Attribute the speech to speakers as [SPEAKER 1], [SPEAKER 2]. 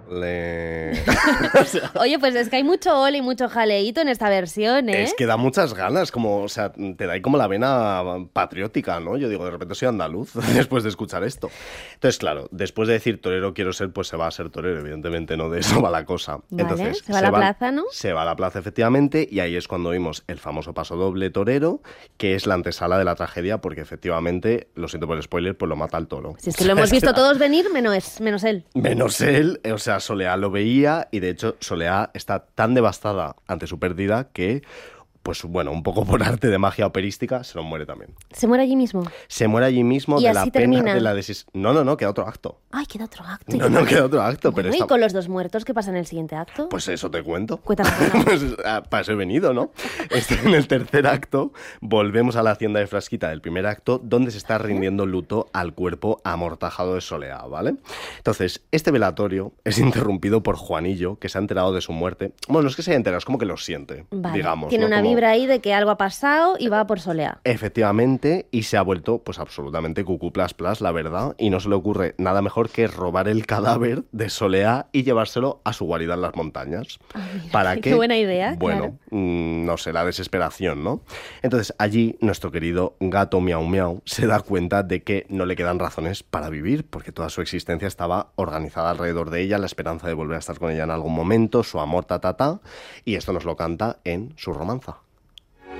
[SPEAKER 1] Ole.
[SPEAKER 2] Oye, pues es que hay mucho ole y mucho jaleíto en esta versión, ¿eh?
[SPEAKER 1] Es que da muchas ganas, como, o sea, te da ahí como la vena patriótica, ¿no? Yo digo, de repente soy andaluz después de escuchar esto. Entonces, claro, después de decir torero quiero ser, pues se va a ser torero, evidentemente, no de eso va la cosa.
[SPEAKER 2] Vale,
[SPEAKER 1] Entonces,
[SPEAKER 2] se va a la plaza, ¿no?
[SPEAKER 1] Se va a la plaza, efectivamente, y ahí es cuando vimos el famoso pasodoble torero, que es la antesala de la tragedia, porque efectivamente, lo siento por el spoiler, pues lo mata el toro.
[SPEAKER 2] Si es que lo hemos visto todos venir, menos él.
[SPEAKER 1] Menos él, o sea, Soleá lo veía y de hecho Soleá está tan devastada ante su pérdida que, pues bueno, un poco por arte de magia operística, se nos muere también.
[SPEAKER 2] ¿Se muere allí mismo?
[SPEAKER 1] Se muere allí mismo
[SPEAKER 2] ¿Y
[SPEAKER 1] de
[SPEAKER 2] así
[SPEAKER 1] la pena
[SPEAKER 2] termina?
[SPEAKER 1] de la No, queda otro acto.
[SPEAKER 2] Ay, queda otro acto.
[SPEAKER 1] No, queda otro acto,
[SPEAKER 2] Bueno,
[SPEAKER 1] pero
[SPEAKER 2] ¿y con los dos muertos qué pasa en el siguiente acto?
[SPEAKER 1] Pues eso te cuento.
[SPEAKER 2] Cuéntame.
[SPEAKER 1] Pues para eso he venido, ¿no? En el tercer acto volvemos a la hacienda de Frasquita del primer acto, donde se está rindiendo luto al cuerpo amortajado de Soleá, ¿vale? Entonces, este velatorio es interrumpido por Juanillo, que se ha enterado de su muerte. Bueno, no es que se haya enterado, es como que lo siente,
[SPEAKER 2] Vale.
[SPEAKER 1] digamos.
[SPEAKER 2] Tiene
[SPEAKER 1] ¿no?
[SPEAKER 2] una
[SPEAKER 1] Como...
[SPEAKER 2] vibra ahí de que algo ha pasado y va por Soleá.
[SPEAKER 1] Efectivamente, y se ha vuelto pues absolutamente cucú plas plas, la verdad, y no se le ocurre nada mejor que robar el cadáver de Soleá y llevárselo a su guarida en las montañas.
[SPEAKER 2] Mira,
[SPEAKER 1] ¿Para
[SPEAKER 2] qué
[SPEAKER 1] qué?
[SPEAKER 2] buena idea,
[SPEAKER 1] Bueno,
[SPEAKER 2] claro.
[SPEAKER 1] no sé, la desesperación, ¿no? Entonces allí nuestro querido gato Miau Miau se da cuenta de que no le quedan razones para vivir, porque toda su existencia estaba organizada alrededor de ella, la esperanza de volver a estar con ella en algún momento, su amor, y esto nos lo canta en su romanza.